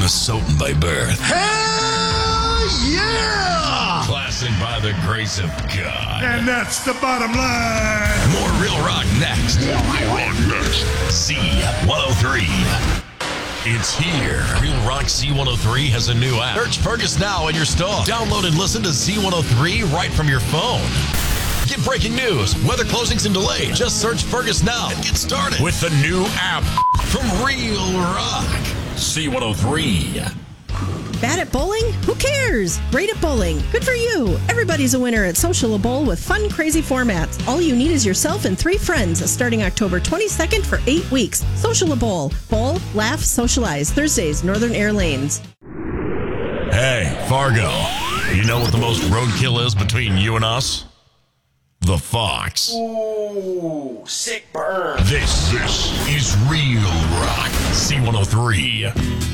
Minnesotan by birth. Hell yeah! Classic by the grace of God. And that's the bottom line. More Real Rock next. C103. It's here. Real Rock C103 has a new app. Search Fergus now in your store. Download and listen to C103 right from your phone. Get breaking news, weather closings and delays. Just search Fergus now and get started with the new app from Real Rock. C103. Bad at bowling? Who cares? Great at bowling. Good for you. Everybody's a winner at Social Bowl with fun, crazy formats. All you need is yourself and 3 friends starting October 22nd for 8 weeks. Social Bowl. Bowl, laugh, socialize. Thursdays, Northern Air Lanes. Hey, Fargo. You know what the most roadkill is between you and us? The Fox. Ooh, sick burn. This is Real Rock C103.